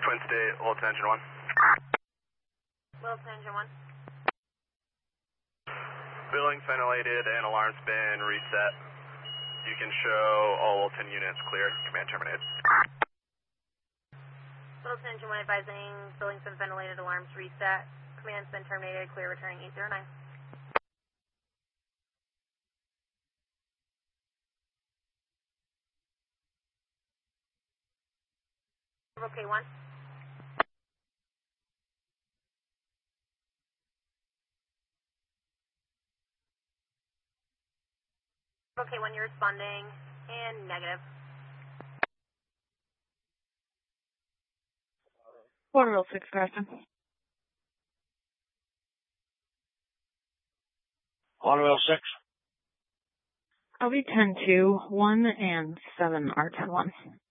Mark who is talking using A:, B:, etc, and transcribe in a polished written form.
A: Twin State, Littleton Engine 1.
B: Littleton Engine 1.
A: Building's ventilated and alarm's been reset. You can show all Littleton units clear. Command terminated.
B: Littleton Engine 1 advising building's been ventilated, alarms reset. Command's been terminated, clear returning 809. Okay, 1. Okay, 1, you're responding, and negative.
C: Waterville 6, Carson.
D: Waterville 6.
C: I'll be 10-2, 1 and 7 are 10-1.